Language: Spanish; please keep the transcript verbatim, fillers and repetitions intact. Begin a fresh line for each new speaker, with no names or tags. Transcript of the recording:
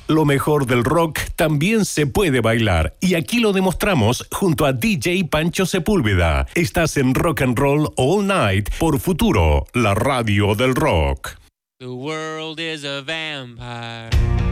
Lo mejor del rock también se puede bailar y aquí lo demostramos junto a D J Pancho Sepúlveda. Estás en Rock and Roll All Night por Futuro, la radio del rock.
The world is a vampire.